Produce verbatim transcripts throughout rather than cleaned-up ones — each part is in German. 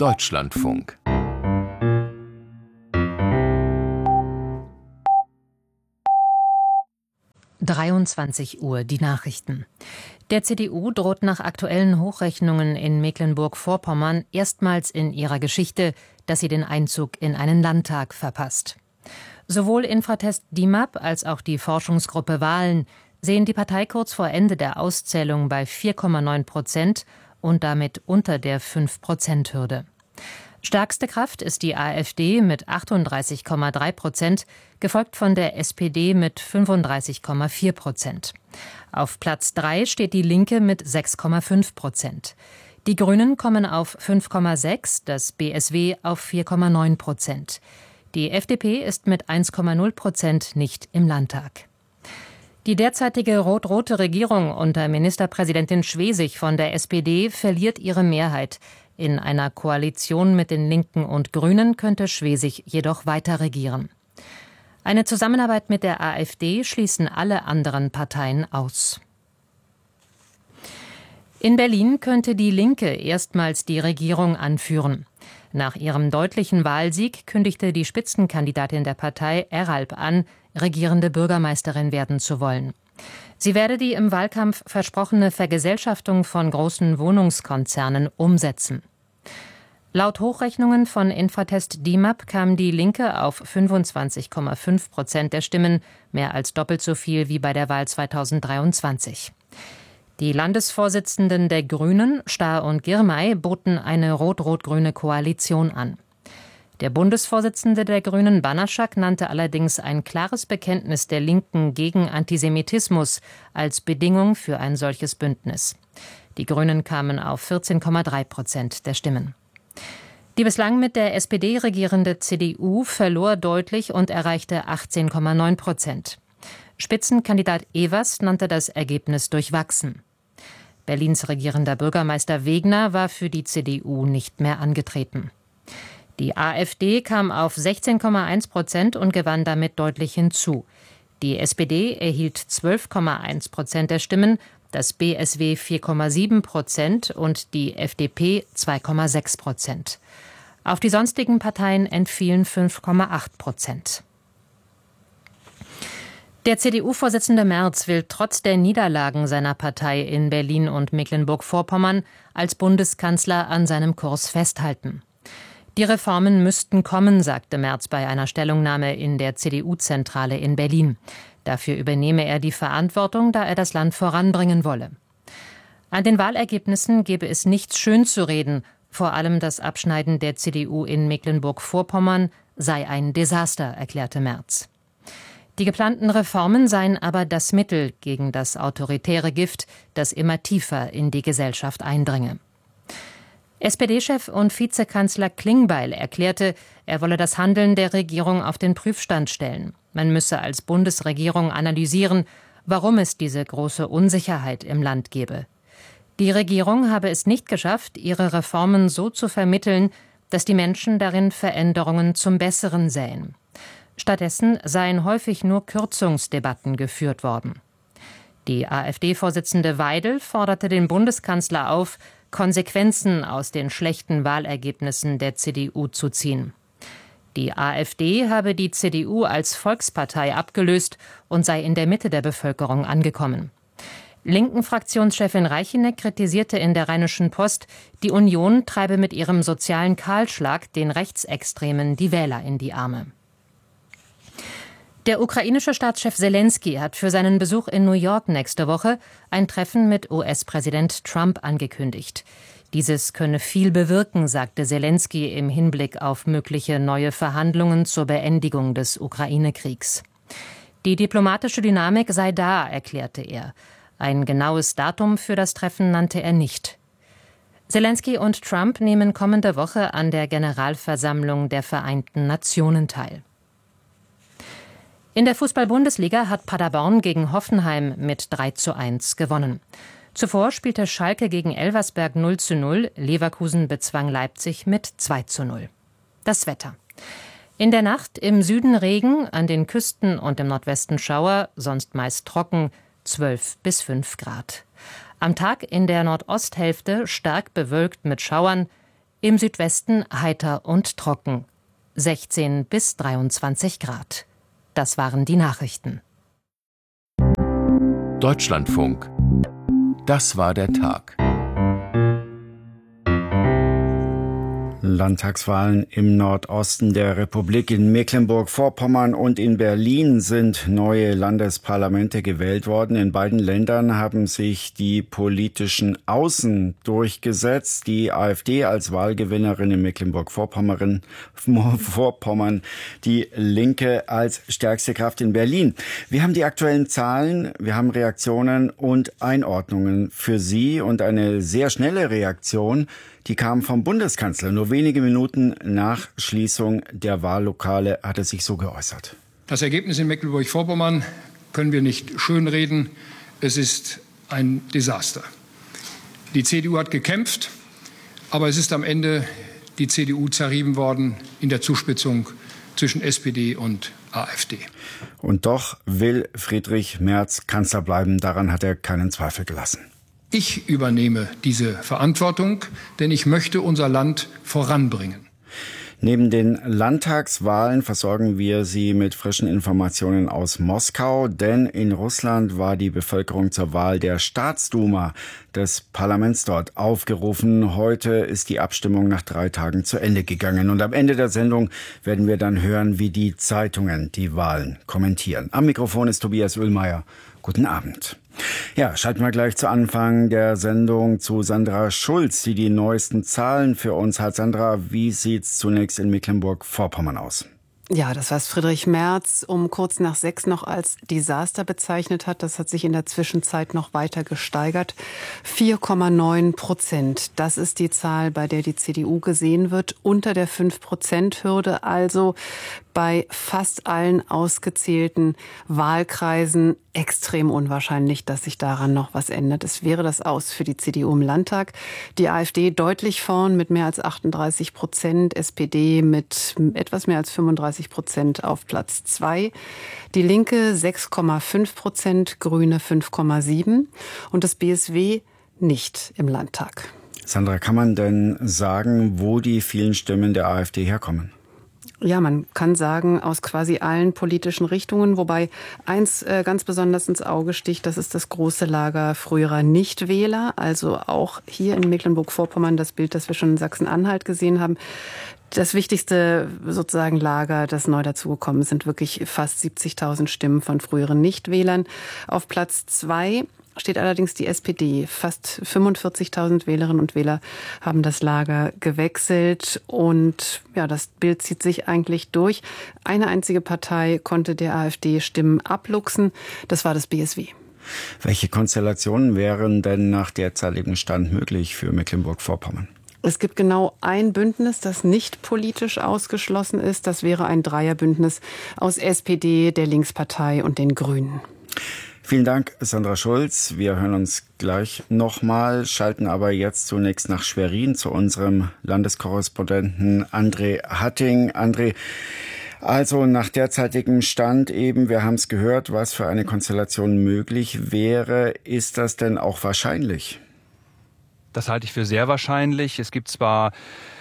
Deutschlandfunk. dreiundzwanzig Uhr, die Nachrichten. Der C D U droht nach aktuellen Hochrechnungen in Mecklenburg-Vorpommern erstmals in ihrer Geschichte, dass sie den Einzug in einen Landtag verpasst. Sowohl Infratest DIMAP als auch die Forschungsgruppe Wahlen sehen die Partei kurz vor Ende der Auszählung bei vier Komma neun Prozent und damit unter der fünf-Prozent-Hürde. Stärkste Kraft ist die AfD mit achtunddreißig Komma drei Prozent, gefolgt von der S P D mit fünfunddreißig Komma vier Prozent. Auf Platz drei steht die Linke mit sechs Komma fünf Prozent. Die Grünen kommen auf fünf Komma sechs, das B S W auf vier Komma neun Prozent. Die F D P ist mit eins Komma null Prozent nicht im Landtag. Die derzeitige rot-rote Regierung unter Ministerpräsidentin Schwesig von der S P D verliert ihre Mehrheit. In einer Koalition mit den Linken und Grünen könnte Schwesig jedoch weiter regieren. Eine Zusammenarbeit mit der AfD schließen alle anderen Parteien aus. In Berlin könnte die Linke erstmals die Regierung anführen. Nach ihrem deutlichen Wahlsieg kündigte die Spitzenkandidatin der Partei Eralp an, regierende Bürgermeisterin werden zu wollen. Sie werde die im Wahlkampf versprochene Vergesellschaftung von großen Wohnungskonzernen umsetzen. Laut Hochrechnungen von Infratest DIMAP kam die Linke auf fünfundzwanzig Komma fünf Prozent der Stimmen, mehr als doppelt so viel wie bei der Wahl zweitausenddreiundzwanzig. Die Landesvorsitzenden der Grünen, Stahr und Girmay, boten eine rot-rot-grüne Koalition an. Der Bundesvorsitzende der Grünen, Banaschak, nannte allerdings ein klares Bekenntnis der Linken gegen Antisemitismus als Bedingung für ein solches Bündnis. Die Grünen kamen auf vierzehn Komma drei Prozent der Stimmen. Die bislang mit der S P D regierende C D U verlor deutlich und erreichte achtzehn Komma neun Prozent. Spitzenkandidat Evers nannte das Ergebnis durchwachsen. Berlins regierender Bürgermeister Wegner war für die C D U nicht mehr angetreten. Die AfD kam auf sechzehn Komma eins Prozent und gewann damit deutlich hinzu. Die S P D erhielt zwölf Komma eins Prozent der Stimmen, das B S W vier Komma sieben Prozent und die F D P zwei Komma sechs Prozent. Auf die sonstigen Parteien entfielen fünf Komma acht Prozent. Der C D U-Vorsitzende Merz will trotz der Niederlagen seiner Partei in Berlin und Mecklenburg-Vorpommern als Bundeskanzler an seinem Kurs festhalten. Die Reformen müssten kommen, sagte Merz bei einer Stellungnahme in der C D U-Zentrale in Berlin. Dafür übernehme er die Verantwortung, da er das Land voranbringen wolle. An den Wahlergebnissen gebe es nichts schönzureden, vor allem das Abschneiden der C D U in Mecklenburg-Vorpommern sei ein Desaster, erklärte Merz. Die geplanten Reformen seien aber das Mittel gegen das autoritäre Gift, das immer tiefer in die Gesellschaft eindringe. S P D-Chef und Vizekanzler Klingbeil erklärte, er wolle das Handeln der Regierung auf den Prüfstand stellen. Man müsse als Bundesregierung analysieren, warum es diese große Unsicherheit im Land gebe. Die Regierung habe es nicht geschafft, ihre Reformen so zu vermitteln, dass die Menschen darin Veränderungen zum Besseren sähen. Stattdessen seien häufig nur Kürzungsdebatten geführt worden. Die AfD-Vorsitzende Weidel forderte den Bundeskanzler auf, Konsequenzen aus den schlechten Wahlergebnissen der C D U zu ziehen. Die AfD habe die C D U als Volkspartei abgelöst und sei in der Mitte der Bevölkerung angekommen. Linken-Fraktionschefin Reicheneck kritisierte in der Rheinischen Post, die Union treibe mit ihrem sozialen Kahlschlag den Rechtsextremen die Wähler in die Arme. Der ukrainische Staatschef Selenskyj hat für seinen Besuch in New York nächste Woche ein Treffen mit U S-Präsident Trump angekündigt. Dieses könne viel bewirken, sagte Selenskyj im Hinblick auf mögliche neue Verhandlungen zur Beendigung des Ukraine-Kriegs. Die diplomatische Dynamik sei da, erklärte er. Ein genaues Datum für das Treffen nannte er nicht. Selenskyj und Trump nehmen kommende Woche an der Generalversammlung der Vereinten Nationen teil. In der Fußball-Bundesliga hat Paderborn gegen Hoffenheim mit drei zu eins gewonnen. Zuvor spielte Schalke gegen Elversberg null zu null, Leverkusen bezwang Leipzig mit zwei zu null. Das Wetter. In der Nacht im Süden Regen, an den Küsten und im Nordwesten Schauer, sonst meist trocken, zwölf bis fünf Grad. Am Tag in der Nordosthälfte stark bewölkt mit Schauern, Im Südwesten heiter und trocken. sechzehn bis dreiundzwanzig Grad. Das waren die Nachrichten. Deutschlandfunk. Das war der Tag. Landtagswahlen im Nordosten der Republik. In Mecklenburg-Vorpommern und in Berlin sind neue Landesparlamente gewählt worden. In beiden Ländern haben sich die politischen Außen durchgesetzt. Die AfD als Wahlgewinnerin in Mecklenburg-Vorpommern, Vorpommern, die Linke als stärkste Kraft in Berlin. Wir haben die aktuellen Zahlen, wir haben Reaktionen und Einordnungen für Sie und eine sehr schnelle Reaktion. Die kam vom Bundeskanzler. Nur wenige Minuten nach Schließung der Wahllokale hat er sich so geäußert. Das Ergebnis in Mecklenburg-Vorpommern können wir nicht schönreden. Es ist ein Desaster. Die C D U hat gekämpft, aber es ist am Ende die C D U zerrieben worden in der Zuspitzung zwischen S P D und AfD. Und doch will Friedrich Merz Kanzler bleiben. Daran hat er keinen Zweifel gelassen. Ich übernehme diese Verantwortung, denn ich möchte unser Land voranbringen. Neben den Landtagswahlen versorgen wir Sie mit frischen Informationen aus Moskau, denn in Russland war die Bevölkerung zur Wahl der Staatsduma, des Parlaments dort, aufgerufen. Heute ist die Abstimmung nach drei Tagen zu Ende gegangen und am Ende der Sendung werden wir dann hören, wie die Zeitungen die Wahlen kommentieren. Am Mikrofon ist Tobias Oehlmeier. Guten Abend. Ja, schalten wir gleich zu Anfang der Sendung zu Sandra Schulz, die die neuesten Zahlen für uns hat. Sandra, wie sieht's zunächst in Mecklenburg-Vorpommern aus? Ja, das, was Friedrich Merz um kurz nach sechs noch als Desaster bezeichnet hat, das hat sich in der Zwischenzeit noch weiter gesteigert. vier Komma neun Prozent. Das ist die Zahl, bei der die C D U gesehen wird. Unter der fünf Prozent Hürde, also bei fast allen ausgezählten Wahlkreisen extrem unwahrscheinlich, dass sich daran noch was ändert. Es wäre das Aus für die C D U im Landtag. Die AfD deutlich vorn mit mehr als achtunddreißig Prozent, S P D mit etwas mehr als fünfunddreißig Prozent auf Platz zwei. Die Linke sechs Komma fünf Prozent, Grüne fünf Komma sieben und das B S W nicht im Landtag. Sandra, kann man denn sagen, wo die vielen Stimmen der AfD herkommen? Ja, man kann sagen, aus quasi allen politischen Richtungen, wobei eins äh, ganz besonders ins Auge sticht, das ist das große Lager früherer Nichtwähler, also auch hier in Mecklenburg-Vorpommern das Bild, das wir schon in Sachsen-Anhalt gesehen haben. Das wichtigste sozusagen Lager, das neu dazugekommen sind, wirklich fast siebzigtausend Stimmen von früheren Nichtwählern. Auf Platz zwei steht allerdings die S P D. Fast fünfundvierzigtausend Wählerinnen und Wähler haben das Lager gewechselt. Und ja, das Bild zieht sich eigentlich durch. Eine einzige Partei konnte der AfD Stimmen abluchsen. Das war das B S W. Welche Konstellationen wären denn nach derzeitigem Stand möglich für Mecklenburg-Vorpommern? Es gibt genau ein Bündnis, das nicht politisch ausgeschlossen ist. Das wäre ein Dreierbündnis aus S P D, der Linkspartei und den Grünen. Vielen Dank, Sandra Schulz. Wir hören uns gleich nochmal, schalten aber jetzt zunächst nach Schwerin zu unserem Landeskorrespondenten André Hatting. André, also nach derzeitigem Stand eben, wir haben es gehört, was für eine Konstellation möglich wäre. Ist das denn auch wahrscheinlich? Das halte ich für sehr wahrscheinlich. Es gibt zwar,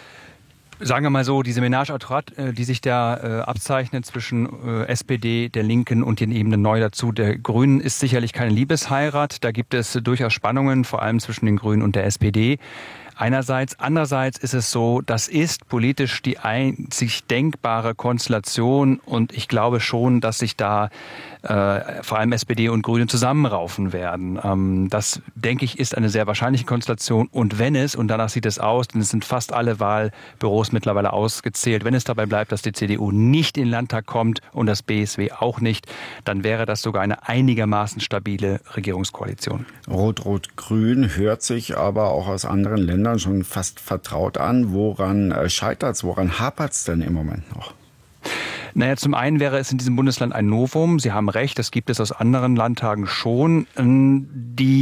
sagen wir mal so, diese Ménage à trois, die sich da äh, abzeichnet zwischen äh, S P D, der Linken und den eben neu dazu der Grünen, ist sicherlich keine Liebesheirat. Da gibt es durchaus Spannungen, vor allem zwischen den Grünen und der S P D. Einerseits. Andererseits ist es so, das ist politisch die einzig denkbare Konstellation und ich glaube schon, dass sich da äh, vor allem S P D und Grüne zusammenraufen werden. Ähm, das, denke ich, ist eine sehr wahrscheinliche Konstellation und wenn es, und danach sieht es aus, denn es sind fast alle Wahlbüros mittlerweile ausgezählt, wenn es dabei bleibt, dass die C D U nicht in den Landtag kommt und das B S W auch nicht, dann wäre das sogar eine einigermaßen stabile Regierungskoalition. Rot-Rot-Grün hört sich aber auch aus anderen Ländern schon fast vertraut an. Woran scheitert's? Woran hapert's denn im Moment noch? Naja, zum einen wäre es in diesem Bundesland ein Novum. Sie haben recht, das gibt es aus anderen Landtagen schon. Die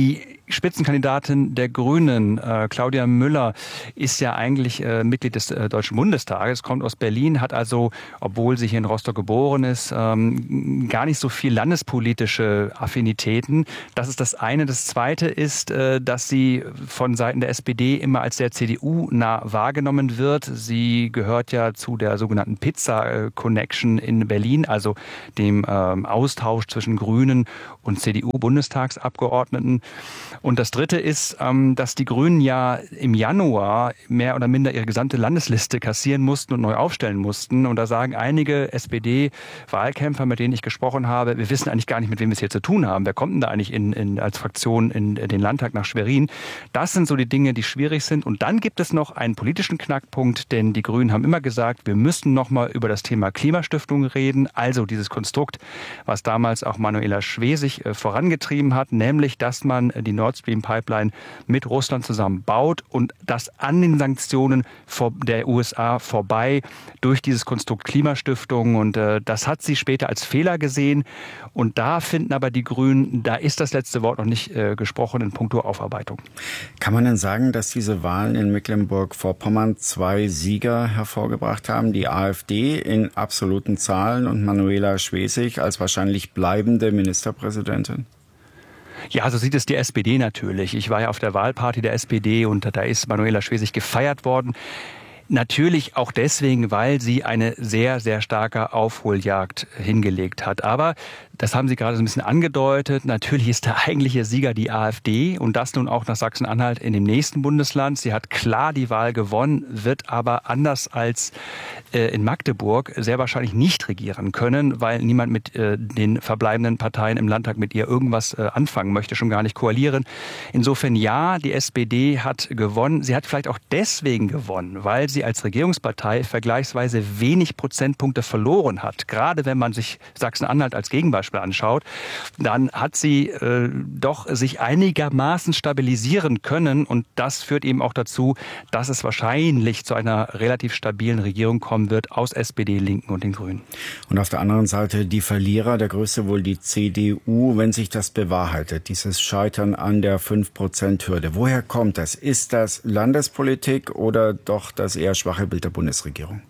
Spitzenkandidatin der Grünen, äh, Claudia Müller, ist ja eigentlich äh, Mitglied des äh, Deutschen Bundestages, kommt aus Berlin, hat also, obwohl sie hier in Rostock geboren ist, ähm, gar nicht so viel landespolitische Affinitäten. Das ist das eine. Das zweite ist, äh, dass sie von Seiten der S P D immer als sehr C D U-nah wahrgenommen wird. Sie gehört ja zu der sogenannten Pizza-Connection in Berlin, also dem ähm, Austausch zwischen Grünen und C D U-Bundestagsabgeordneten. Und das Dritte ist, dass die Grünen ja im Januar mehr oder minder ihre gesamte Landesliste kassieren mussten und neu aufstellen mussten. Und da sagen einige S P D-Wahlkämpfer, mit denen ich gesprochen habe, wir wissen eigentlich gar nicht, mit wem wir es hier zu tun haben. Wer kommt denn da eigentlich in, in, als Fraktion in den Landtag nach Schwerin? Das sind so die Dinge, die schwierig sind. Und dann gibt es noch einen politischen Knackpunkt, denn die Grünen haben immer gesagt, wir müssen noch mal über das Thema Klimastiftung reden, also dieses Konstrukt, was damals auch Manuela Schwesig äh, vorangetrieben hat, nämlich, dass man die Nord Stream Pipeline mit Russland zusammen baut und das an den Sanktionen der U S A vorbei durch dieses Konstrukt Klimastiftung. Und äh, das hat sie später als Fehler gesehen. Und da finden aber die Grünen, da ist das letzte Wort noch nicht äh, gesprochen in puncto Aufarbeitung. Kann man denn sagen, dass diese Wahlen in Mecklenburg-Vorpommern zwei Sieger hervorgebracht haben? Die AfD in absoluten Zahlen und Manuela Schwesig als wahrscheinlich bleibende Ministerpräsidentin? Ja, so sieht es die S P D natürlich. Ich war ja auf der Wahlparty der S P D und da ist Manuela Schwesig gefeiert worden. Natürlich auch deswegen, weil sie eine sehr, sehr starke Aufholjagd hingelegt hat. Aber das haben Sie gerade so ein bisschen angedeutet. Natürlich ist der eigentliche Sieger die AfD und das nun auch nach Sachsen-Anhalt in dem nächsten Bundesland. Sie hat klar die Wahl gewonnen, wird aber anders als äh, in Magdeburg sehr wahrscheinlich nicht regieren können, weil niemand mit äh, den verbleibenden Parteien im Landtag mit ihr irgendwas äh, anfangen möchte, schon gar nicht koalieren. Insofern ja, die S P D hat gewonnen. Sie hat vielleicht auch deswegen gewonnen, weil sie als Regierungspartei vergleichsweise wenig Prozentpunkte verloren hat. Gerade wenn man sich Sachsen-Anhalt als Gegenbeispiel anschaut, dann hat sie äh, doch sich einigermaßen stabilisieren können und das führt eben auch dazu, dass es wahrscheinlich zu einer relativ stabilen Regierung kommen wird aus S P D, Linken und den Grünen. Und auf der anderen Seite die Verlierer, der größte wohl die C D U, wenn sich das bewahrheitet, dieses Scheitern an der fünf Prozent Hürde. Woher kommt das? Ist das Landespolitik oder doch das eher schwache Bild der Bundesregierung?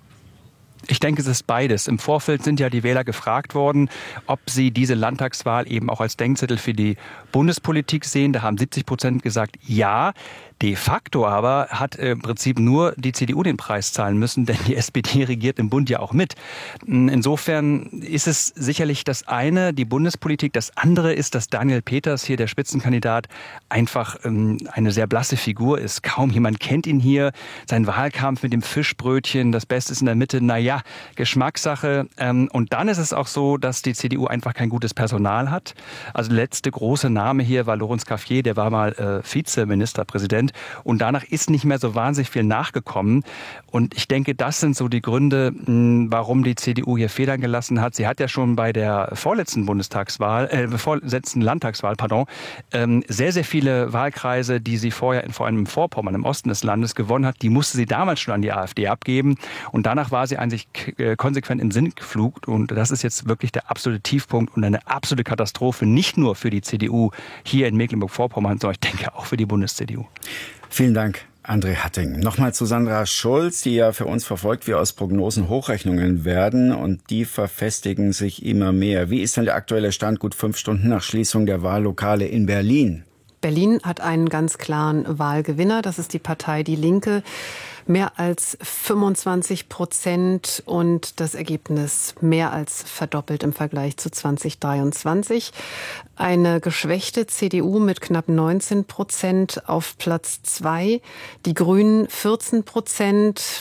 Ich denke, es ist beides. Im Vorfeld sind ja die Wähler gefragt worden, ob sie diese Landtagswahl eben auch als Denkzettel für die Bundespolitik sehen. Da haben siebzig Prozent gesagt, ja. De facto aber hat im Prinzip nur die C D U den Preis zahlen müssen, denn die S P D regiert im Bund ja auch mit. Insofern ist es sicherlich das eine, die Bundespolitik. Das andere ist, dass Daniel Peters, hier der Spitzenkandidat, einfach ähm, eine sehr blasse Figur ist. Kaum jemand kennt ihn hier. Sein Wahlkampf mit dem Fischbrötchen, das Beste ist in der Mitte, naja, Geschmackssache. Ähm, und dann ist es auch so, dass die C D U einfach kein gutes Personal hat. Also der letzte große Name hier war Lorenz Cafier, der war mal äh, Vizeministerpräsident. Und danach ist nicht mehr so wahnsinnig viel nachgekommen. Und ich denke, das sind so die Gründe, warum die C D U hier Federn gelassen hat. Sie hat ja schon bei der vorletzten Bundestagswahl, äh, vorletzten Landtagswahl, pardon, ähm, sehr, sehr viele Wahlkreise, die sie vorher, vor allem im Vorpommern, im Osten des Landes gewonnen hat, die musste sie damals schon an die AfD abgeben. Und danach war sie eigentlich konsequent in Sinkflug. Und das ist jetzt wirklich der absolute Tiefpunkt und eine absolute Katastrophe, nicht nur für die C D U hier in Mecklenburg-Vorpommern, sondern ich denke auch für die Bundes-C D U. Vielen Dank, André Hatting. Nochmal zu Sandra Schulz, die ja für uns verfolgt, wie aus Prognosen Hochrechnungen werden und die verfestigen sich immer mehr. Wie ist denn der aktuelle Stand gut fünf Stunden nach Schließung der Wahllokale in Berlin? Berlin hat einen ganz klaren Wahlgewinner. Das ist die Partei Die Linke. Mehr als fünfundzwanzig Prozent und das Ergebnis mehr als verdoppelt im Vergleich zu zwanzig dreiundzwanzig. Eine geschwächte C D U mit knapp neunzehn Prozent auf Platz zwei. Die Grünen vierzehn Prozent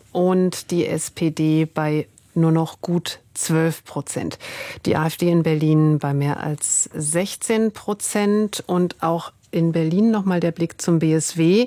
und die S P D bei nur noch gut zwölf Prozent. Die AfD in Berlin bei mehr als sechzehn Prozent und auch in Berlin nochmal der Blick zum B S W.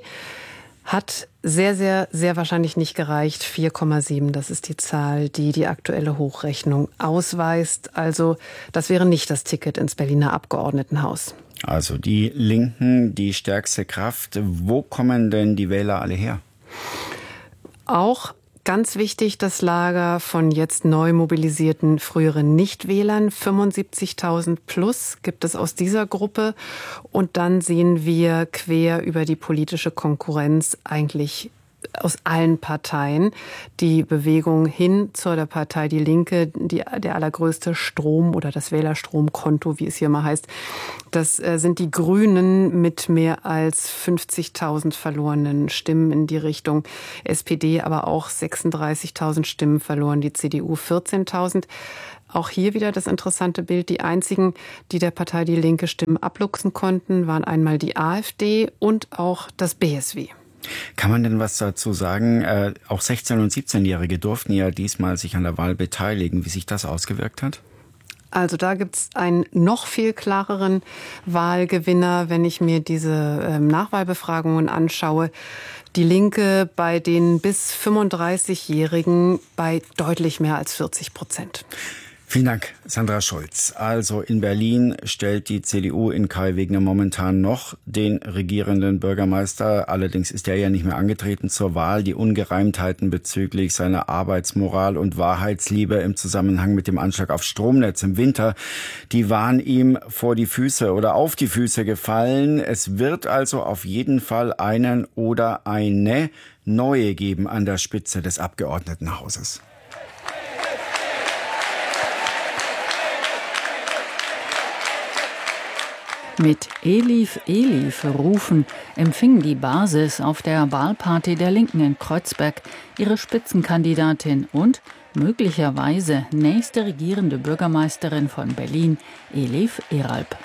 Hat sehr, sehr, sehr wahrscheinlich nicht gereicht. vier Komma sieben, das ist die Zahl, die die aktuelle Hochrechnung ausweist. Also das wäre nicht das Ticket ins Berliner Abgeordnetenhaus. Also die Linken, die stärkste Kraft. Wo kommen denn die Wähler alle her? Auch Ganz wichtig, das Lager von jetzt neu mobilisierten früheren Nichtwählern. fünfundsiebzigtausend plus gibt es aus dieser Gruppe. Und dann sehen wir quer über die politische Konkurrenz eigentlich aus allen Parteien die Bewegung hin zur der Partei Die Linke, die, der allergrößte Strom oder das Wählerstromkonto, wie es hier mal heißt. Das äh, sind die Grünen mit mehr als fünfzigtausend verlorenen Stimmen in die Richtung. S P D aber auch sechsunddreißigtausend Stimmen verloren, die C D U vierzehntausend. Auch hier wieder das interessante Bild. Die einzigen, die der Partei Die Linke Stimmen abluchsen konnten, waren einmal die AfD und auch das B S W. Kann man denn was dazu sagen? Äh, auch sechzehn- und siebzehnjährige durften ja diesmal sich an der Wahl beteiligen, wie sich das ausgewirkt hat? Also da gibt's einen noch viel klareren Wahlgewinner, wenn ich mir diese ähm, Nachwahlbefragungen anschaue. Die Linke bei den bis fünfunddreißigjährigen bei deutlich mehr als vierzig Prozent. Vielen Dank, Sandra Schulz. Also in Berlin stellt die C D U in Kai Wegner momentan noch den regierenden Bürgermeister. Allerdings ist er ja nicht mehr angetreten zur Wahl. Die Ungereimtheiten bezüglich seiner Arbeitsmoral und Wahrheitsliebe im Zusammenhang mit dem Anschlag auf Stromnetz im Winter, die waren ihm vor die Füße oder auf die Füße gefallen. Es wird also auf jeden Fall einen oder eine neue geben an der Spitze des Abgeordnetenhauses. Mit Elif, Elif rufen empfing die Basis auf der Wahlparty der Linken in Kreuzberg ihre Spitzenkandidatin und möglicherweise nächste regierende Bürgermeisterin von Berlin, Elif Eralp.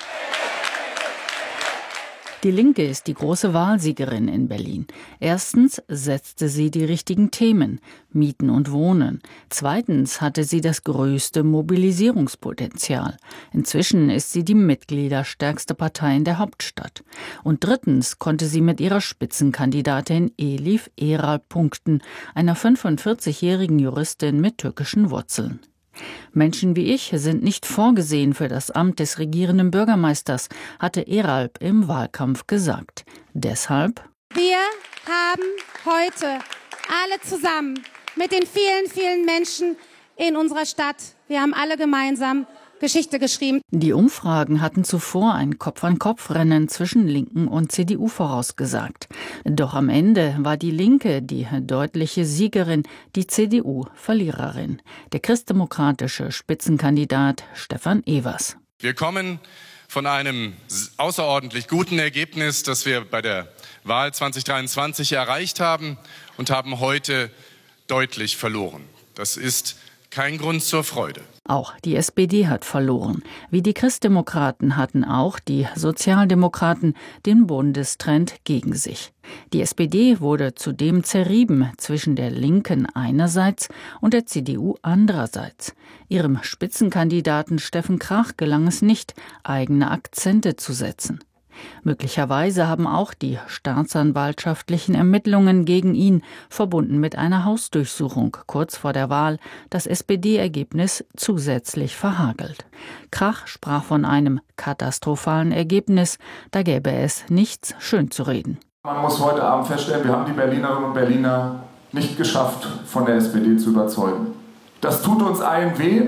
Die Linke ist die große Wahlsiegerin in Berlin. Erstens setzte sie die richtigen Themen, Mieten und Wohnen. Zweitens hatte sie das größte Mobilisierungspotenzial. Inzwischen ist sie die mitgliederstärkste Partei in der Hauptstadt. Und drittens konnte sie mit ihrer Spitzenkandidatin Elif Eralp punkten, einer fünfundvierzigjährigen Juristin mit türkischen Wurzeln. Menschen wie ich sind nicht vorgesehen für das Amt des regierenden Bürgermeisters, hatte Eralp im Wahlkampf gesagt. Deshalb: Wir haben heute alle zusammen mit den vielen, vielen Menschen in unserer Stadt, wir haben alle gemeinsam Geschichte geschrieben. Die Umfragen hatten zuvor ein Kopf-an-Kopf-Rennen zwischen Linken und C D U vorausgesagt. Doch am Ende war die Linke die deutliche Siegerin, die C D U Verliererin. Der christdemokratische Spitzenkandidat Stefan Evers. Wir kommen von einem außerordentlich guten Ergebnis, das wir bei der Wahl zwanzig dreiundzwanzig erreicht haben, und haben heute deutlich verloren. Das ist kein Grund zur Freude. Auch die S P D hat verloren. Wie die Christdemokraten hatten auch die Sozialdemokraten den Bundestrend gegen sich. Die S P D wurde zudem zerrieben zwischen der Linken einerseits und der C D U andererseits. Ihrem Spitzenkandidaten Steffen Krach gelang es nicht, eigene Akzente zu setzen. Möglicherweise haben auch die staatsanwaltschaftlichen Ermittlungen gegen ihn, verbunden mit einer Hausdurchsuchung kurz vor der Wahl, das S P D-Ergebnis zusätzlich verhagelt. Krach sprach von einem katastrophalen Ergebnis, da gäbe es nichts schönzureden. Man muss heute Abend feststellen, wir haben die Berlinerinnen und Berliner nicht geschafft, von der S P D zu überzeugen. Das tut uns allen weh,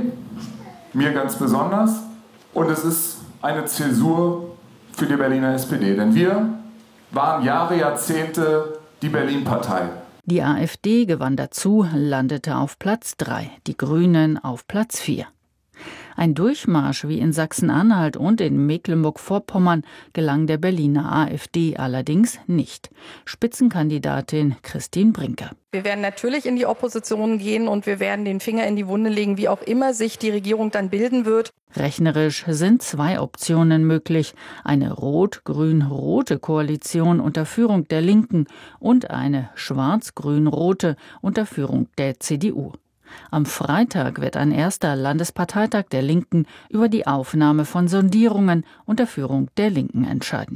mir ganz besonders, und es ist eine Zäsur für die Berliner S P D, denn wir waren Jahre, Jahrzehnte die Berlin-Partei. Die AfD gewann dazu, landete auf Platz drei, die Grünen auf Platz vier. Ein Durchmarsch wie in Sachsen-Anhalt und in Mecklenburg-Vorpommern gelang der Berliner AfD allerdings nicht. Spitzenkandidatin Christine Brinker. Wir werden natürlich in die Opposition gehen und wir werden den Finger in die Wunde legen, wie auch immer sich die Regierung dann bilden wird. Rechnerisch sind zwei Optionen möglich: eine rot-grün-rote Koalition unter Führung der Linken und eine schwarz-grün-rote unter Führung der C D U. Am Freitag wird ein erster Landesparteitag der Linken über die Aufnahme von Sondierungen unter Führung der Linken entscheiden.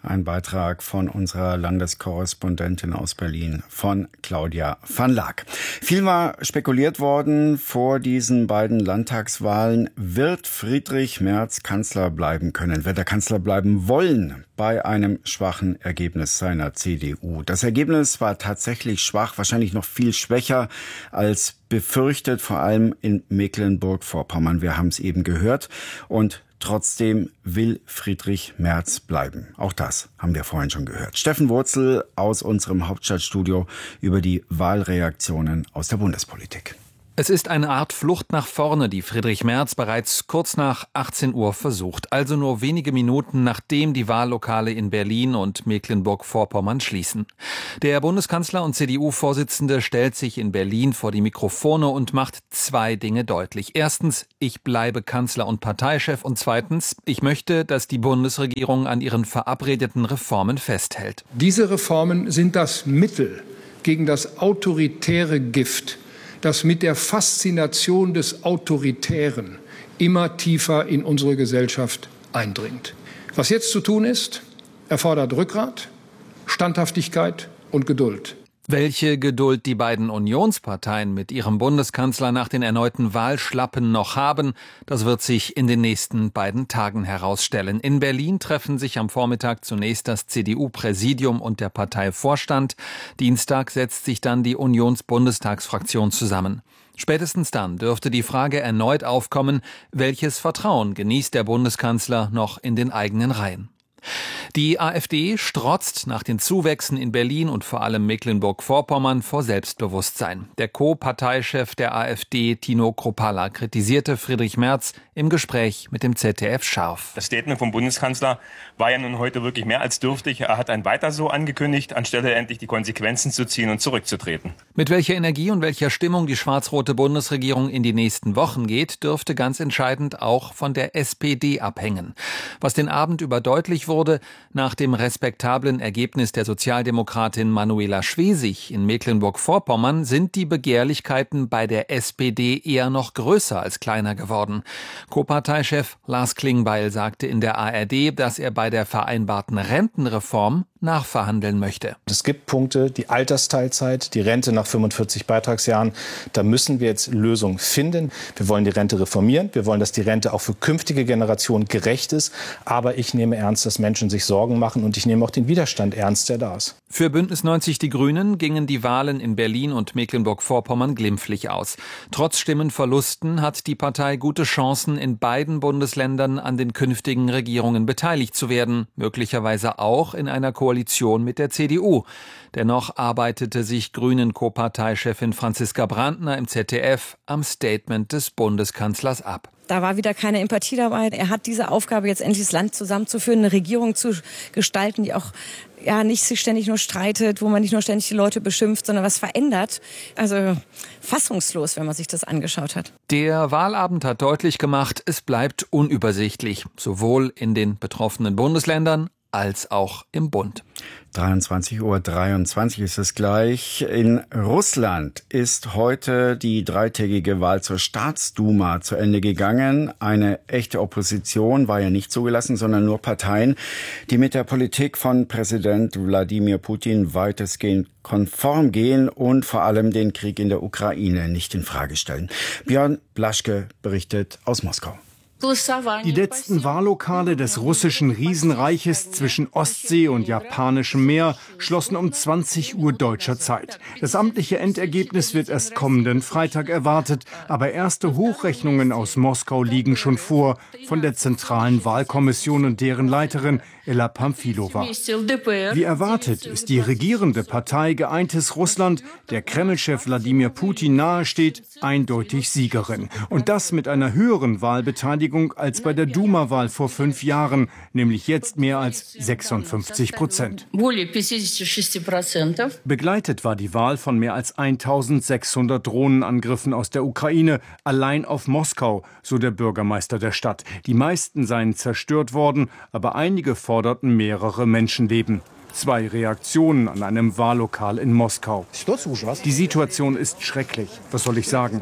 Ein Beitrag von unserer Landeskorrespondentin aus Berlin, von Claudia van Laak. Viel war spekuliert worden vor diesen beiden Landtagswahlen. Wird Friedrich Merz Kanzler bleiben können? Wird er Kanzler bleiben wollen bei einem schwachen Ergebnis seiner C D U? Das Ergebnis war tatsächlich schwach, wahrscheinlich noch viel schwächer als befürchtet, vor allem in Mecklenburg-Vorpommern. Wir haben es eben gehört. Und trotzdem will Friedrich Merz bleiben. Auch das haben wir vorhin schon gehört. Steffen Wurzel aus unserem Hauptstadtstudio über die Wahlreaktionen aus der Bundespolitik. Es ist eine Art Flucht nach vorne, die Friedrich Merz bereits kurz nach achtzehn Uhr versucht. Also nur wenige Minuten, nachdem die Wahllokale in Berlin und Mecklenburg-Vorpommern schließen. Der Bundeskanzler und C D U-Vorsitzende stellt sich in Berlin vor die Mikrofone und macht zwei Dinge deutlich. Erstens, ich bleibe Kanzler und Parteichef. Und zweitens, ich möchte, dass die Bundesregierung an ihren verabredeten Reformen festhält. Diese Reformen sind das Mittel gegen das autoritäre Gift, das mit der Faszination des Autoritären immer tiefer in unsere Gesellschaft eindringt. Was jetzt zu tun ist, erfordert Rückgrat, Standhaftigkeit und Geduld. Welche Geduld die beiden Unionsparteien mit ihrem Bundeskanzler nach den erneuten Wahlschlappen noch haben, das wird sich in den nächsten beiden Tagen herausstellen. In Berlin treffen sich am Vormittag zunächst das C D U-Präsidium und der Parteivorstand. Dienstag setzt sich dann die Unions-Bundestagsfraktion zusammen. Spätestens dann dürfte die Frage erneut aufkommen, welches Vertrauen genießt der Bundeskanzler noch in den eigenen Reihen. Die AfD strotzt nach den Zuwächsen in Berlin und vor allem Mecklenburg-Vorpommern vor Selbstbewusstsein. Der Co-Parteichef der AfD, Tino Kruppalla, kritisierte Friedrich Merz im Gespräch mit dem Z D F scharf. Das Statement vom Bundeskanzler war ja nun heute wirklich mehr als dürftig. Er hat ein Weiter so angekündigt, anstelle endlich die Konsequenzen zu ziehen und zurückzutreten. Mit welcher Energie und welcher Stimmung die schwarz-rote Bundesregierung in die nächsten Wochen geht, dürfte ganz entscheidend auch von der S P D abhängen. Was den Abend über deutlich wurde, nach dem respektablen Ergebnis der Sozialdemokratin Manuela Schwesig in Mecklenburg-Vorpommern sind die Begehrlichkeiten bei der S P D eher noch größer als kleiner geworden. Co-Parteichef Lars Klingbeil sagte in der A R D, dass er bei der vereinbarten Rentenreform nachverhandeln möchte. Es gibt Punkte, die Altersteilzeit, die Rente nach fünfundvierzig Beitragsjahren. Da müssen wir jetzt Lösungen finden. Wir wollen die Rente reformieren. Wir wollen, dass die Rente auch für künftige Generationen gerecht ist. Aber ich nehme ernst, dass Menschen sich Sorgen machen. Und ich nehme auch den Widerstand ernst, der da ist. Für Bündnis neunzig Die Grünen gingen die Wahlen in Berlin und Mecklenburg-Vorpommern glimpflich aus. Trotz Stimmenverlusten hat die Partei gute Chancen, in beiden Bundesländern an den künftigen Regierungen beteiligt zu werden. Möglicherweise auch in einer Koalition mit der C D U. Dennoch arbeitete sich Grünen-Co-Parteichefin Franziska Brandner im Z D F am Statement des Bundeskanzlers ab. Da war wieder keine Empathie dabei. Er hat diese Aufgabe, jetzt endlich das Land zusammenzuführen, eine Regierung zu gestalten, die auch ja nicht sich ständig nur streitet, wo man nicht nur ständig die Leute beschimpft, sondern was verändert. Also fassungslos, wenn man sich das angeschaut hat. Der Wahlabend hat deutlich gemacht, es bleibt unübersichtlich, sowohl in den betroffenen Bundesländern als auch im Bund. dreiundzwanzig Uhr dreiundzwanzig ist es gleich. In Russland ist heute die dreitägige Wahl zur Staatsduma zu Ende gegangen. Eine echte Opposition war ja nicht zugelassen, sondern nur Parteien, die mit der Politik von Präsident Wladimir Putin weitestgehend konform gehen und vor allem den Krieg in der Ukraine nicht in Frage stellen. Björn Blaschke berichtet aus Moskau. Die letzten Wahllokale des russischen Riesenreiches zwischen Ostsee und Japanischem Meer schlossen um zwanzig Uhr deutscher Zeit. Das amtliche Endergebnis wird erst kommenden Freitag erwartet, aber erste Hochrechnungen aus Moskau liegen schon vor, von der Zentralen Wahlkommission und deren Leiterin Ella Pamfilova. Wie erwartet ist die regierende Partei Geeintes Russland, der Kreml-Chef Wladimir Putin nahesteht, eindeutig Siegerin. Und das mit einer höheren Wahlbeteiligung als bei der Duma-Wahl vor fünf Jahren, nämlich jetzt mehr als sechsundfünfzig Prozent. Begleitet war die Wahl von mehr als eintausendsechshundert Drohnenangriffen aus der Ukraine, allein auf Moskau, so der Bürgermeister der Stadt. Die meisten seien zerstört worden, aber einige forderten mehrere Menschenleben. Zwei Reaktionen an einem Wahllokal in Moskau. Die Situation ist schrecklich. Was soll ich sagen?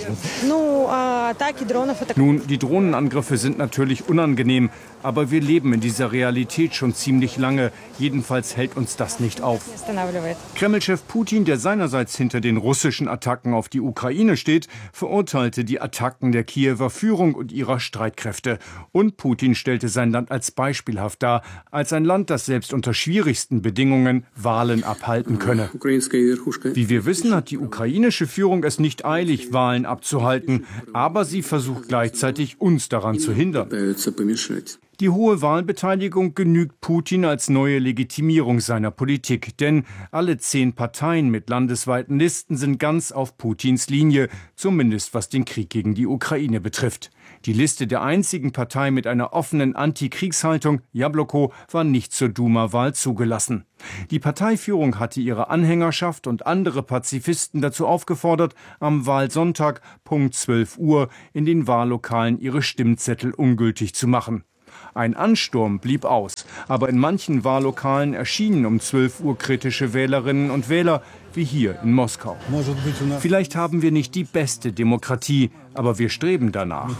Nun, die Drohnenangriffe sind natürlich unangenehm, aber wir leben in dieser Realität schon ziemlich lange. Jedenfalls hält uns das nicht auf. Kreml-Chef Putin, der seinerseits hinter den russischen Attacken auf die Ukraine steht, verurteilte die Attacken der Kiewer Führung und ihrer Streitkräfte. Und Putin stellte sein Land als beispielhaft dar, als ein Land, das selbst unter schwierigsten Bedingungen Wahlen abhalten könne. Wie wir wissen, hat die ukrainische Führung es nicht eilig, Wahlen abzuhalten, aber sie versucht gleichzeitig, uns daran zu hindern. Die hohe Wahlbeteiligung genügt Putin als neue Legitimierung seiner Politik. Denn alle zehn Parteien mit landesweiten Listen sind ganz auf Putins Linie, zumindest was den Krieg gegen die Ukraine betrifft. Die Liste der einzigen Partei mit einer offenen Antikriegshaltung, Jabloko, war nicht zur Duma-Wahl zugelassen. Die Parteiführung hatte ihre Anhängerschaft und andere Pazifisten dazu aufgefordert, am Wahlsonntag Punkt zwölf Uhr in den Wahllokalen ihre Stimmzettel ungültig zu machen. Ein Ansturm blieb aus, aber in manchen Wahllokalen erschienen um zwölf Uhr kritische Wählerinnen und Wähler, wie hier in Moskau. Vielleicht haben wir nicht die beste Demokratie, aber wir streben danach.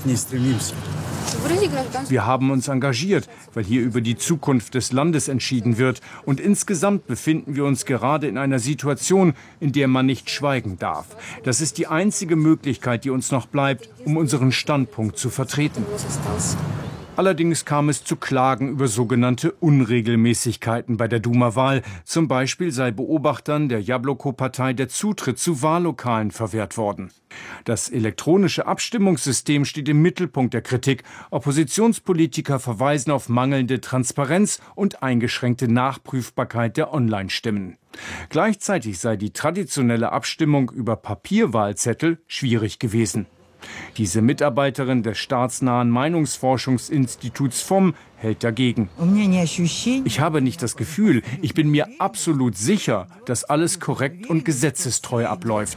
Wir haben uns engagiert, weil hier über die Zukunft des Landes entschieden wird. Und insgesamt befinden wir uns gerade in einer Situation, in der man nicht schweigen darf. Das ist die einzige Möglichkeit, die uns noch bleibt, um unseren Standpunkt zu vertreten. Allerdings kam es zu Klagen über sogenannte Unregelmäßigkeiten bei der Duma-Wahl. Zum Beispiel sei Beobachtern der Jabloko-Partei der Zutritt zu Wahllokalen verwehrt worden. Das elektronische Abstimmungssystem steht im Mittelpunkt der Kritik. Oppositionspolitiker verweisen auf mangelnde Transparenz und eingeschränkte Nachprüfbarkeit der Online-Stimmen. Gleichzeitig sei die traditionelle Abstimmung über Papierwahlzettel schwierig gewesen. Diese Mitarbeiterin des staatsnahen Meinungsforschungsinstituts F O M hält dagegen. Ich habe nicht das Gefühl, ich bin mir absolut sicher, dass alles korrekt und gesetzestreu abläuft.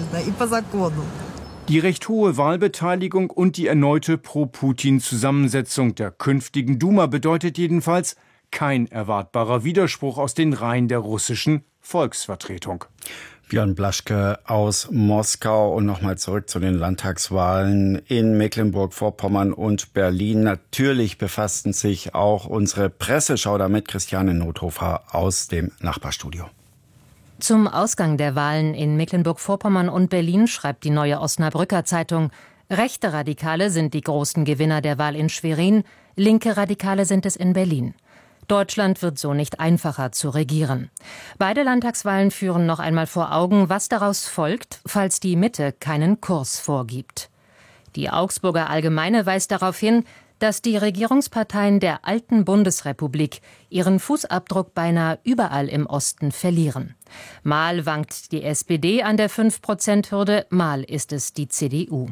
Die recht hohe Wahlbeteiligung und die erneute Pro-Putin-Zusammensetzung der künftigen Duma bedeutet jedenfalls kein erwartbarer Widerspruch aus den Reihen der russischen Volksvertretung. Björn Blaschke aus Moskau und nochmal zurück zu den Landtagswahlen in Mecklenburg-Vorpommern und Berlin. Natürlich befassten sich auch unsere Presseschau damit. Christiane Nothofer aus dem Nachbarstudio. Zum Ausgang der Wahlen in Mecklenburg-Vorpommern und Berlin schreibt die Neue Osnabrücker Zeitung: Rechte Radikale sind die großen Gewinner der Wahl in Schwerin, linke Radikale sind es in Berlin. Deutschland wird so nicht einfacher zu regieren. Beide Landtagswahlen führen noch einmal vor Augen, was daraus folgt, falls die Mitte keinen Kurs vorgibt. Die Augsburger Allgemeine weist darauf hin, dass die Regierungsparteien der alten Bundesrepublik ihren Fußabdruck beinahe überall im Osten verlieren. Mal wankt die S P D an der fünf Prozent Hürde, mal ist es die C D U.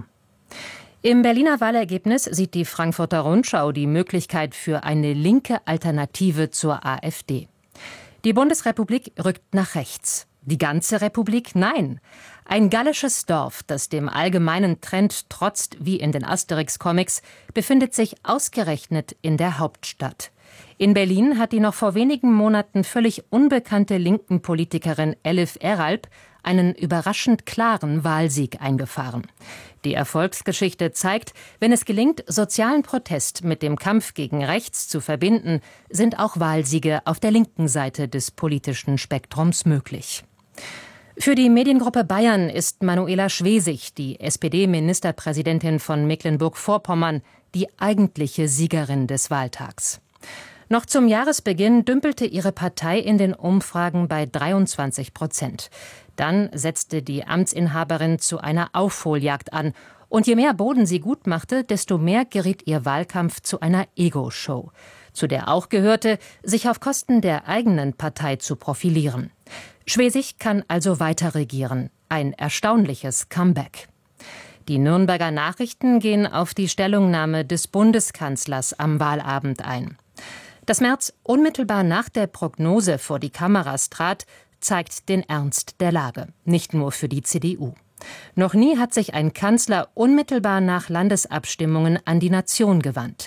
Im Berliner Wahlergebnis sieht die Frankfurter Rundschau die Möglichkeit für eine linke Alternative zur AfD. Die Bundesrepublik rückt nach rechts. Die ganze Republik? Nein. Ein gallisches Dorf, das dem allgemeinen Trend trotzt, wie in den Asterix-Comics, befindet sich ausgerechnet in der Hauptstadt. In Berlin hat die noch vor wenigen Monaten völlig unbekannte linken Politikerin Elif Eralp einen überraschend klaren Wahlsieg eingefahren. Die Erfolgsgeschichte zeigt, wenn es gelingt, sozialen Protest mit dem Kampf gegen rechts zu verbinden, sind auch Wahlsiege auf der linken Seite des politischen Spektrums möglich. Für die Mediengruppe Bayern ist Manuela Schwesig, die S P D-Ministerpräsidentin von Mecklenburg-Vorpommern, die eigentliche Siegerin des Wahltags. Noch zum Jahresbeginn dümpelte ihre Partei in den Umfragen bei dreiundzwanzig Prozent. Dann setzte die Amtsinhaberin zu einer Aufholjagd an. Und je mehr Boden sie gut machte, desto mehr geriet ihr Wahlkampf zu einer Ego-Show, zu der auch gehörte, sich auf Kosten der eigenen Partei zu profilieren. Schwesig kann also weiter regieren. Ein erstaunliches Comeback. Die Nürnberger Nachrichten gehen auf die Stellungnahme des Bundeskanzlers am Wahlabend ein. Dass Merz unmittelbar nach der Prognose vor die Kameras trat, zeigt den Ernst der Lage, nicht nur für die C D U. Noch nie hat sich ein Kanzler unmittelbar nach Landesabstimmungen an die Nation gewandt.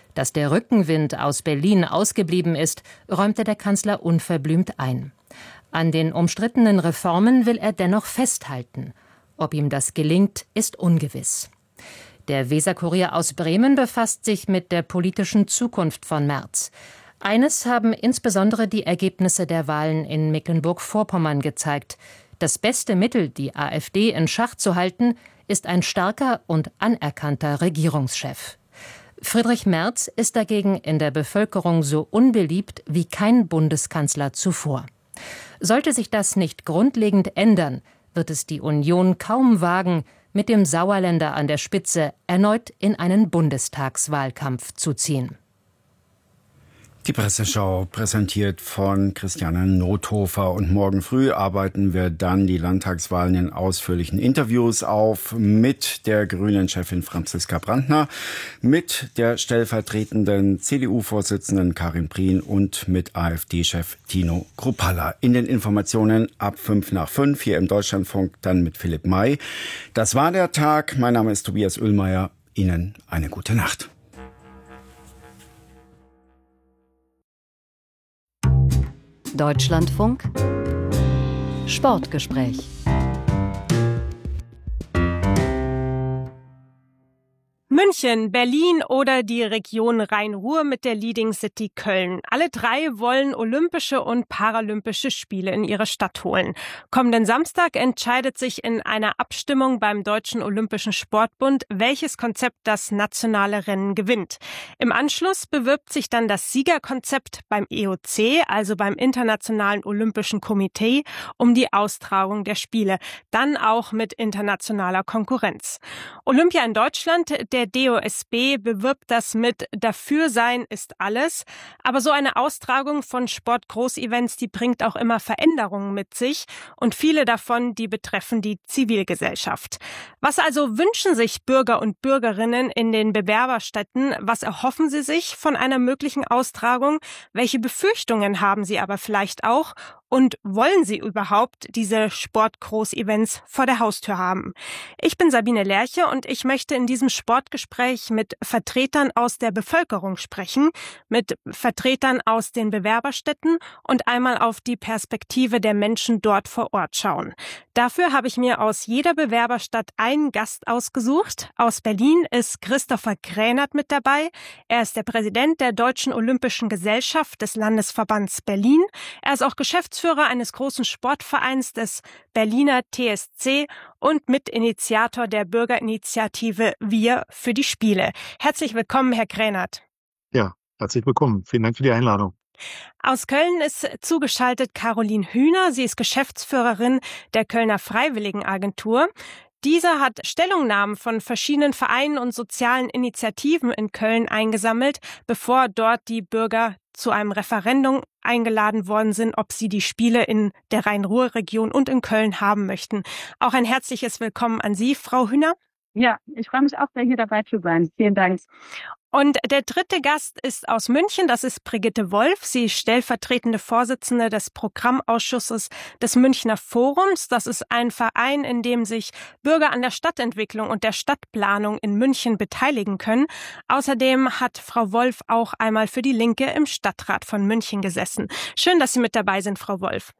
Dass der Rückenwind aus Berlin ausgeblieben ist, räumte der Kanzler unverblümt ein. An den umstrittenen Reformen will er dennoch festhalten. Ob ihm das gelingt, ist ungewiss. Der Weser-Kurier aus Bremen befasst sich mit der politischen Zukunft von Merz. Eines haben insbesondere die Ergebnisse der Wahlen in Mecklenburg-Vorpommern gezeigt. Das beste Mittel, die AfD in Schach zu halten, ist ein starker und anerkannter Regierungschef. Friedrich Merz ist dagegen in der Bevölkerung so unbeliebt wie kein Bundeskanzler zuvor. Sollte sich das nicht grundlegend ändern, wird es die Union kaum wagen, mit dem Sauerländer an der Spitze erneut in einen Bundestagswahlkampf zu ziehen. Die Presseschau präsentiert von Christiane Nothofer. Und morgen früh arbeiten wir dann die Landtagswahlen in ausführlichen Interviews auf mit der Grünen-Chefin Franziska Brandner, mit der stellvertretenden C D U-Vorsitzenden Karin Prien und mit AfD-Chef Tino Kruppalla. In den Informationen ab fünf nach fünf hier im Deutschlandfunk, dann mit Philipp May. Das war der Tag. Mein Name ist Tobias Oehlmeier. Ihnen eine gute Nacht. Deutschlandfunk Sportgespräch. München, Berlin oder die Region Rhein-Ruhr mit der Leading City Köln. Alle drei wollen Olympische und Paralympische Spiele in ihre Stadt holen. Kommenden Samstag entscheidet sich in einer Abstimmung beim Deutschen Olympischen Sportbund, welches Konzept das nationale Rennen gewinnt. Im Anschluss bewirbt sich dann das Siegerkonzept beim E O C, also beim Internationalen Olympischen Komitee, um die Austragung der Spiele. Dann auch mit internationaler Konkurrenz. Olympia in Deutschland, der D O S B bewirbt das mit Dafür sein ist alles. Aber so eine Austragung von Sportgroßevents, die bringt auch immer Veränderungen mit sich. Und viele davon, die betreffen die Zivilgesellschaft. Was also wünschen sich Bürger und Bürgerinnen in den Bewerberstädten? Was erhoffen sie sich von einer möglichen Austragung? Welche Befürchtungen haben sie aber vielleicht auch? Und wollen sie überhaupt diese Sportgroßevents vor der Haustür haben? Ich bin Sabine Lerche und ich möchte in diesem Sportgespräch mit Vertretern aus der Bevölkerung sprechen, mit Vertretern aus den Bewerberstädten und einmal auf die Perspektive der Menschen dort vor Ort schauen. Dafür habe ich mir aus jeder Bewerberstadt einen Gast ausgesucht. Aus Berlin ist Christopher Kränert mit dabei. Er ist der Präsident der Deutschen Olympischen Gesellschaft des Landesverbands Berlin. Er ist auch Geschäftsführer eines großen Sportvereins des Berliner T S C und Mitinitiator der Bürgerinitiative Wir für die Spiele. Herzlich willkommen, Herr Kränert. Ja, herzlich willkommen. Vielen Dank für die Einladung. Aus Köln ist zugeschaltet Caroline Hühner. Sie ist Geschäftsführerin der Kölner Freiwilligenagentur. Diese hat Stellungnahmen von verschiedenen Vereinen und sozialen Initiativen in Köln eingesammelt, bevor dort die Bürger zu einem Referendum eingeladen worden sind, ob sie die Spiele in der Rhein-Ruhr-Region und in Köln haben möchten. Auch ein herzliches Willkommen an Sie, Frau Hühner. Ja, ich freue mich auch sehr, hier dabei zu sein. Vielen Dank. Und der dritte Gast ist aus München, das ist Brigitte Wolf. Sie ist stellvertretende Vorsitzende des Programmausschusses des Münchner Forums. Das ist ein Verein, in dem sich Bürger an der Stadtentwicklung und der Stadtplanung in München beteiligen können. Außerdem hat Frau Wolf auch einmal für die Linke im Stadtrat von München gesessen. Schön, dass Sie mit dabei sind, Frau Wolf.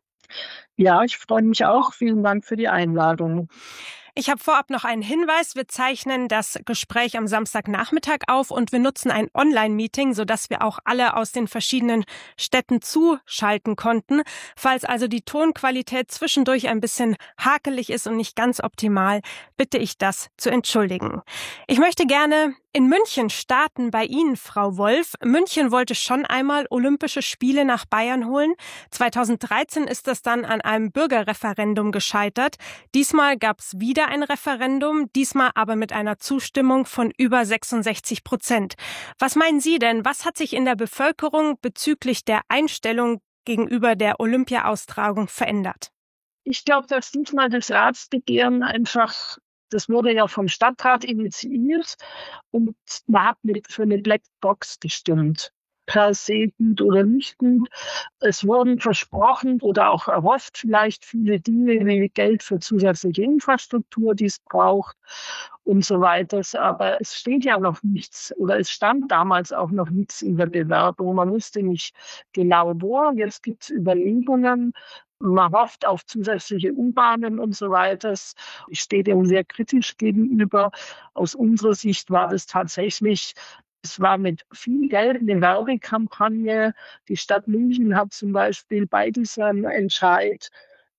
Ja, ich freue mich auch. Vielen Dank für die Einladung. Ich habe vorab noch einen Hinweis. Wir zeichnen das Gespräch am Samstagnachmittag auf und wir nutzen ein Online-Meeting, sodass wir auch alle aus den verschiedenen Städten zuschalten konnten. Falls also die Tonqualität zwischendurch ein bisschen hakelig ist und nicht ganz optimal, bitte ich das zu entschuldigen. Ich möchte gerne in München starten bei Ihnen, Frau Wolf. München wollte schon einmal Olympische Spiele nach Bayern holen. zweitausenddreizehn ist das dann an einem Bürgerreferendum gescheitert. Diesmal gab es wieder ein Referendum, diesmal aber mit einer Zustimmung von über sechsundsechzig Prozent. Was meinen Sie denn, was hat sich in der Bevölkerung bezüglich der Einstellung gegenüber der Olympia-Austragung verändert? Ich glaube, dass diesmal das Ratsbegehren einfach, das wurde ja vom Stadtrat initiiert und man hat für eine Blackbox gestimmt. per se gut oder nicht gut. Es wurden versprochen oder auch erhofft vielleicht viele Dinge wie Geld für zusätzliche Infrastruktur, die es braucht und so weiter. Aber es steht ja noch nichts oder es stand damals auch noch nichts in der Bewerbung. Man wusste nicht genau wo. Jetzt gibt es Überlegungen. Man hofft auf zusätzliche U-Bahnen und so weiter. Ich stehe dem sehr kritisch gegenüber. Aus unserer Sicht war das tatsächlich, es war mit viel Geld eine Werbekampagne. Die Stadt München hat zum Beispiel bei diesem Entscheid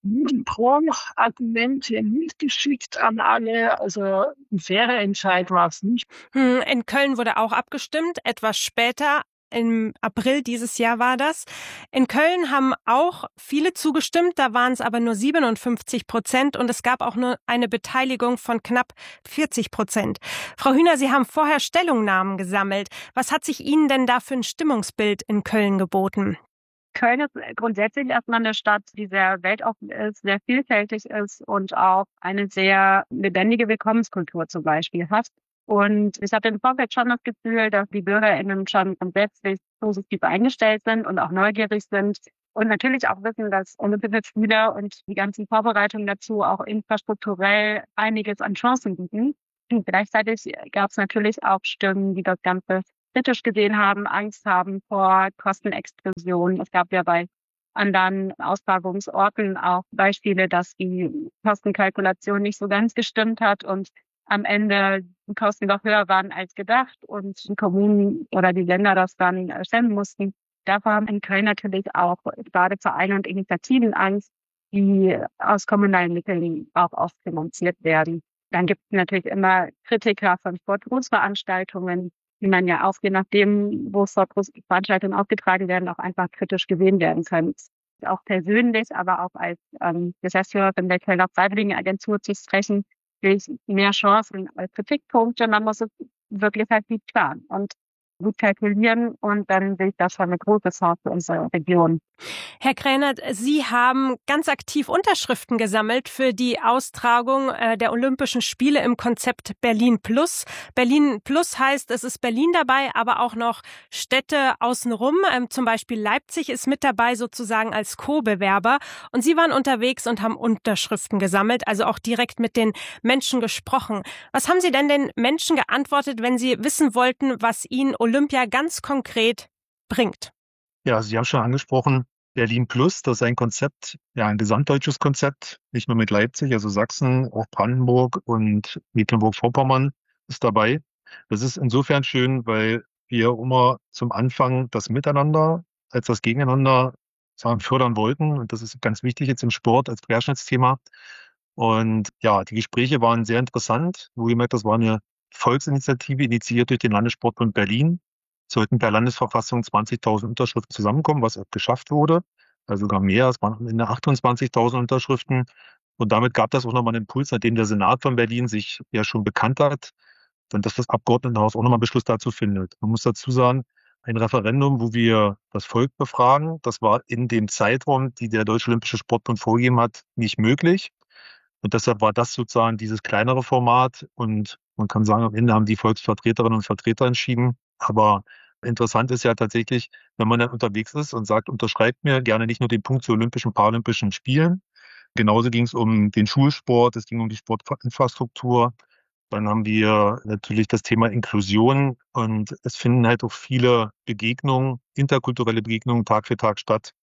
Pro-Argumente mitgeschickt an alle. Also ein fairer Entscheid war es nicht. In Köln wurde auch abgestimmt, etwas später. Im April dieses Jahr war das. In Köln haben auch viele zugestimmt, da waren es aber nur siebenundfünfzig Prozent und es gab auch nur eine Beteiligung von knapp vierzig Prozent. Frau Hühner, Sie haben vorher Stellungnahmen gesammelt. Was hat sich Ihnen denn da für ein Stimmungsbild in Köln geboten? Köln ist grundsätzlich erstmal eine Stadt, die sehr weltoffen ist, sehr vielfältig ist und auch eine sehr lebendige Willkommenskultur zum Beispiel hat. Und ich hatte im Vorfeld schon das Gefühl, dass die BürgerInnen schon grundsätzlich positiv eingestellt sind und auch neugierig sind und natürlich auch wissen, dass Olympische Spiele und die ganzen Vorbereitungen dazu auch infrastrukturell einiges an Chancen bieten. Und gleichzeitig gab es natürlich auch Stimmen, die das Ganze kritisch gesehen haben, Angst haben vor Kostenexplosionen. Es gab ja bei anderen Austragungsorten auch Beispiele, dass die Kostenkalkulation nicht so ganz gestimmt hat und am Ende die Kosten doch höher waren als gedacht und die Kommunen oder die Länder das dann stemmen mussten. Davor haben in Köln natürlich auch gerade Vereine und Initiativen Angst, die aus kommunalen Mitteln auch oft finanziert werden. Dann gibt es natürlich immer Kritiker von Sportgroßveranstaltungen, die man ja auch je nachdem, wo Sportgroßveranstaltungen aufgetragen werden, auch einfach kritisch gesehen werden können. Auch persönlich, aber auch als ähm, Geschäftsführerin der Kölner Freiwilligenagentur zu sprechen, mehr Chancen als Kritikpunkte. Man muss es wirklich halt gut planen und gut kalkulieren und dann sehe ich das schon eine große Chance für unsere Region. Herr Kräner, Sie haben ganz aktiv Unterschriften gesammelt für die Austragung äh, der Olympischen Spiele im Konzept Berlin Plus. Berlin Plus heißt, es ist Berlin dabei, aber auch noch Städte außenrum. Ähm, zum Beispiel Leipzig ist mit dabei sozusagen als Co-Bewerber. Und Sie waren unterwegs und haben Unterschriften gesammelt, also auch direkt mit den Menschen gesprochen. Was haben Sie denn den Menschen geantwortet, wenn Sie wissen wollten, was Ihnen Olympia ganz konkret bringt? Ja, Sie haben schon angesprochen, Berlin Plus, das ist ein Konzept, ja, ein gesamtdeutsches Konzept, nicht nur mit Leipzig, also Sachsen, auch Brandenburg und Mecklenburg-Vorpommern ist dabei. Das ist insofern schön, weil wir immer zum Anfang das Miteinander als das Gegeneinander sagen, fördern wollten. Und das ist ganz wichtig jetzt im Sport als Querschnittsthema. Und ja, die Gespräche waren sehr interessant. Wo gemerkt, das war eine Volksinitiative, initiiert durch den Landessportbund Berlin. Sollten per Landesverfassung zwanzigtausend Unterschriften zusammenkommen, was auch geschafft wurde. Also sogar mehr, es waren am Ende achtundzwanzigtausend Unterschriften. Und damit gab das auch nochmal einen Impuls, nachdem der Senat von Berlin sich ja schon bekannt hat, dann dass das Abgeordnetenhaus auch nochmal Beschluss dazu findet. Man muss dazu sagen, ein Referendum, wo wir das Volk befragen, das war in dem Zeitraum, die der Deutsche Olympische Sportbund vorgegeben hat, nicht möglich. Und deshalb war das sozusagen dieses kleinere Format. Und man kann sagen, am Ende haben die Volksvertreterinnen und Vertreter entschieden. Aber interessant ist ja tatsächlich, wenn man dann unterwegs ist und sagt, unterschreibt mir gerne nicht nur den Punkt zu Olympischen, Paralympischen Spielen. Genauso ging es um den Schulsport, es ging um die Sportinfrastruktur. Dann haben wir natürlich das Thema Inklusion und es finden halt auch viele Begegnungen, interkulturelle Begegnungen Tag für Tag statt.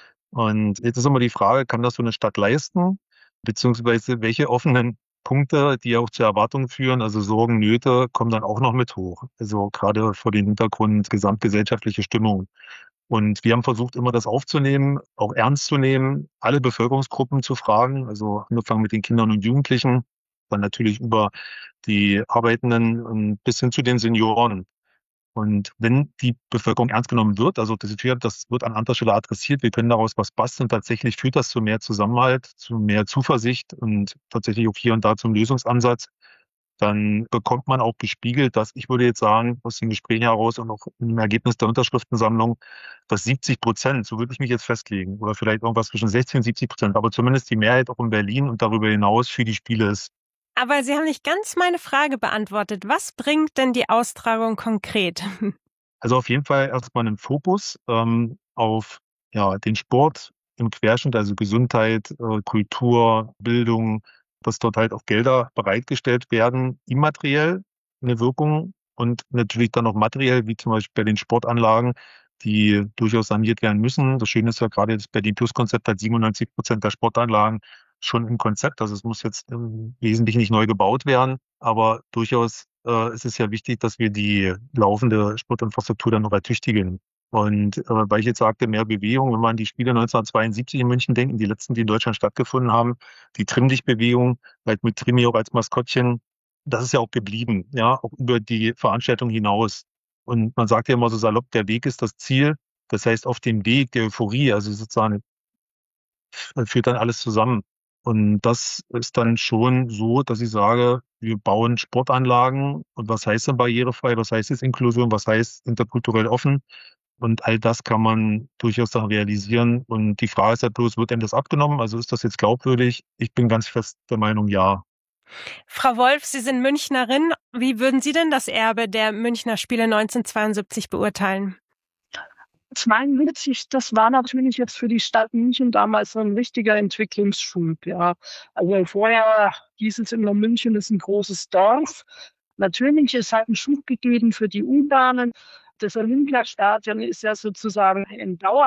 Und jetzt ist immer die Frage, kann das so eine Stadt leisten? Beziehungsweise welche offenen Punkte, die auch zu Erwartungen führen, also Sorgen, Nöte, kommen dann auch noch mit hoch. Also gerade vor dem Hintergrund gesamtgesellschaftliche Stimmung. Und wir haben versucht, immer das aufzunehmen, auch ernst zu nehmen, alle Bevölkerungsgruppen zu fragen, also angefangen mit den Kindern und Jugendlichen, dann natürlich über die Arbeitenden und bis hin zu den Senioren. Und wenn die Bevölkerung ernst genommen wird, also das wird an anderer Stelle adressiert, wir können daraus was basteln, tatsächlich führt das zu mehr Zusammenhalt, zu mehr Zuversicht und tatsächlich auch hier und da zum Lösungsansatz, dann bekommt man auch gespiegelt, dass ich würde jetzt sagen, aus den Gesprächen heraus und auch im Ergebnis der Unterschriftensammlung, dass siebzig Prozent, so würde ich mich jetzt festlegen, oder vielleicht irgendwas zwischen sechzig und siebzig Prozent, aber zumindest die Mehrheit auch in Berlin und darüber hinaus für die Spiele ist. Aber Sie haben nicht ganz meine Frage beantwortet. Was bringt denn die Austragung konkret? Also auf jeden Fall erstmal einen Fokus ähm, auf ja, den Sport im Querschnitt, also Gesundheit, äh, Kultur, Bildung, dass dort halt auch Gelder bereitgestellt werden, immateriell eine Wirkung und natürlich dann auch materiell, wie zum Beispiel bei den Sportanlagen, die durchaus saniert werden müssen. Das Schöne ist ja gerade, das Berlin-Plus-Konzept hat siebenundneunzig Prozent der Sportanlagen schon im Konzept. Also es muss jetzt im Wesentlichen nicht neu gebaut werden, aber durchaus äh, ist es ja wichtig, dass wir die laufende Sportinfrastruktur dann noch ertüchtigen. Und äh, weil ich jetzt sagte, mehr Bewegung, wenn man an die Spiele neunzehnhundertzweiundsiebzig in München denken, die letzten, die in Deutschland stattgefunden haben, die Trimm-Dich-Bewegung, halt mit Trimi auch als Maskottchen, das ist ja auch geblieben, ja, auch über die Veranstaltung hinaus. Und man sagt ja immer so salopp, der Weg ist das Ziel. Das heißt, auf dem Weg der Euphorie, also sozusagen, führt dann alles zusammen. Und das ist dann schon so, dass ich sage, wir bauen Sportanlagen. Und was heißt denn barrierefrei? Was heißt jetzt Inklusion? Was heißt interkulturell offen? Und all das kann man durchaus dann realisieren. Und die Frage ist ja bloß, wird einem das abgenommen? Also ist das jetzt glaubwürdig? Ich bin ganz fest der Meinung, ja. Frau Wolf, Sie sind Münchnerin. Wie würden Sie denn das Erbe der Münchner Spiele neunzehnhundertzweiundsiebzig beurteilen? zweiundsiebzig, das war natürlich jetzt für die Stadt München damals ein richtiger Entwicklungsschub. Ja. Also vorher hieß es immer, München ist ein großes Dorf. Natürlich, es hat einen Schub gegeben für die U-Bahnen. Das Olympiastadion ist ja sozusagen ein Dauer